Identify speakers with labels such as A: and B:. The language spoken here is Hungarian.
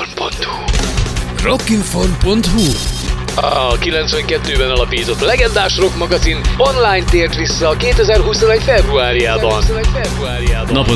A: Rockinform.hu
B: A 92-ben alapított legendás rock magazin online tért vissza 2021. februárjában.